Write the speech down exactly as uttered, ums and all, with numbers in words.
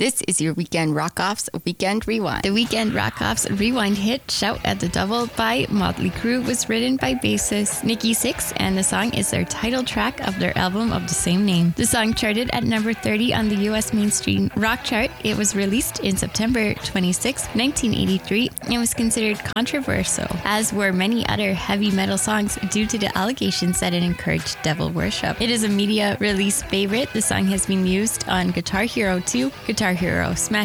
This is your Weekend Rock-Offs Weekend Rewind. The Weekend Rock-Offs Rewind hit Shout at the Devil by Motley Crue was written by bassist Nikki Sixx, and the song is their title track of their album of the same name. The song charted at number thirty on the U S mainstream rock chart. It was released in September twenty-sixth, nineteen eighty-three, and was considered controversial, as were many other heavy metal songs due to the allegations that it encouraged devil worship. It is a media release favorite. The song has been used on Guitar Hero two, Guitar Hero Smash